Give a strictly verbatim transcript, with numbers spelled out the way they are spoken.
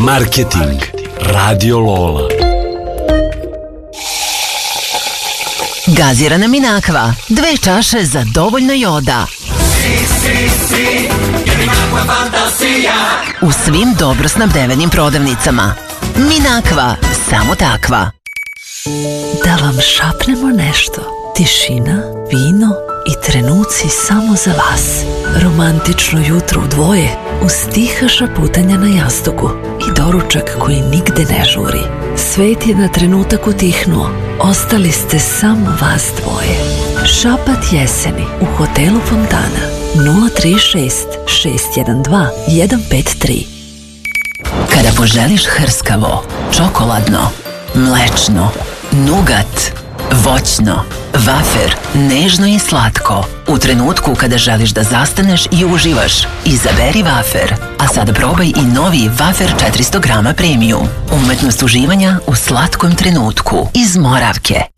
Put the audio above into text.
Marketing Radio Lola. Gazirana Minakva, dve čaše za dovoljno joda. Si, si, si, jer Minakva fantasija. U svim dobro snabdevenim prodavnicama. Minakva, samo takva. Da vam šapnemo nešto. Tišina, vino i trenuci samo za vas. Romantično jutro u dvoje uz tiha šaputanja na jastuku i doručak koji nigde ne žuri. Svet je na trenutak utihnuo. Ostali ste samo vas dvoje. Šapat jeseni u hotelu Fontana. nula tri šest šest jedan dva jedan pet tri. Kada poželiš hrskavo, čokoladno, mlečno, nugat, voćno, vafer, nežno i slatko, u trenutku kada želiš da zastaneš i uživaš, izaberi vafer. A sada probaj i novi vafer četiristo grama premium. Umetnost uživanja u slatkom trenutku iz Moravke.